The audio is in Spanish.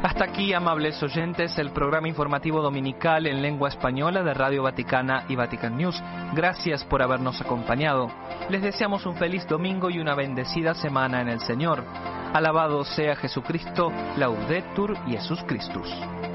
Hasta aquí, amables oyentes, el programa informativo dominical en lengua española de Radio Vaticana y Vatican News. Gracias por habernos acompañado. Les deseamos un feliz domingo y una bendecida semana en el Señor. Alabado sea Jesucristo, Laudetur Jesus Christus.